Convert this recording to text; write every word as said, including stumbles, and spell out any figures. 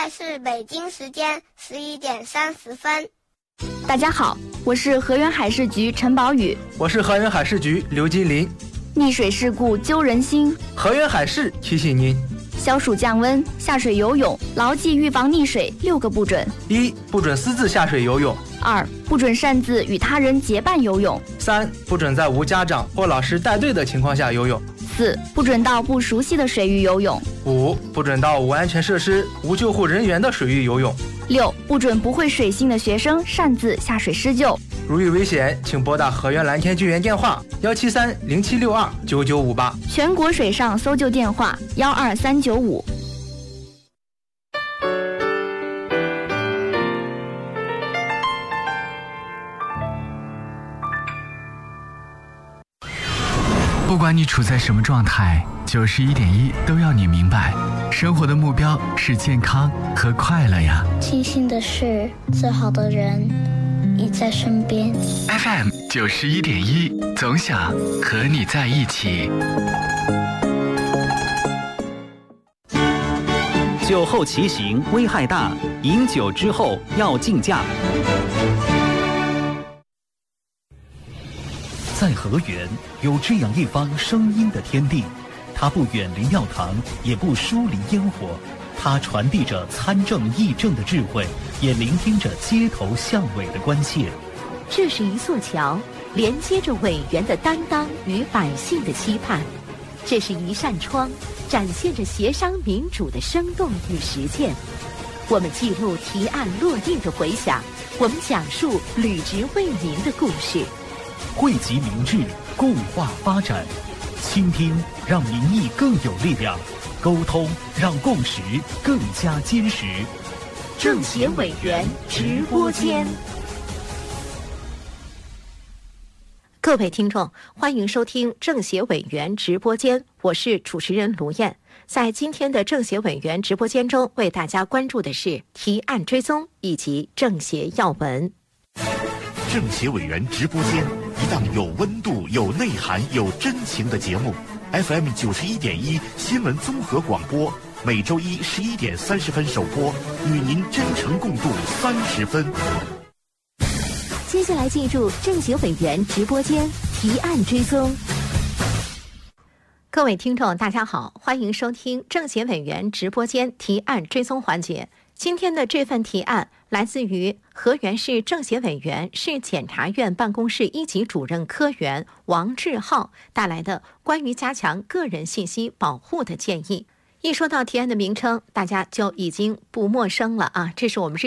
在是北京时间十一点三十分。 大家好，我是河源海事局陈宝宇。 我是河源海事局刘金林。 溺水事故揪人心， 河源海事提醒您： 消暑降温，下水游泳，牢记预防溺水六个不准： 一、不准私自下水游泳； 二、不准擅自与他人结伴游泳； 三、不准在无家长或老师带队的情况下游泳； 四、不准到不熟悉的水域游泳； 五、不准到无安全设施、无救护人员的水域游泳； 六、不准不会水性的学生擅自下水施救。 如遇危险，请拨打河源蓝天救援电话幺七三零七六二九九五八， 全国水上搜救电话幺二三九五。 不管你处在什么状态，九十一点一都要你明白，生活的目标是健康和快乐呀。 庆幸的是，最好的人你在身边。 F M 九十一点一，总想和你在一起。 酒后骑行危害大，饮酒之后要禁驾。在河源有这样一方声音的天地，它不远离庙堂，也不疏离烟火，它传递着参政议政的智慧，也聆听着街头巷尾的关切。 这是一座桥，连接着委员的担当与百姓的期盼；这是一扇窗，展现着协商民主的生动与实践。我们记录提案落定的回响，我们讲述履职为民的故事。 惠及民智，固化发展，倾听让民意更有力量，沟通让共识更加坚实。 政协委员直播间，各位听众，欢迎收听政协委员直播间，我是主持人卢燕。在今天的政协委员直播间中，为大家关注的是提案追踪以及政协要闻。 政协委员直播间，一档有温度、有内涵、有真情的节目。F M 九十一点一新闻综合广播，每周一十一点三十分首播，与您真诚共度三十分。 接下来进入政协委员直播间提案追踪。各位听众，大家好，欢迎收听政协委员直播间提案追踪环节。今天的这份提案来自于河源市政协委员、市检察院办公室一级主任科员王志浩带来的关于加强个人信息保护的建议。一说到提案的名称，大家就已经不陌生了啊，这是我们日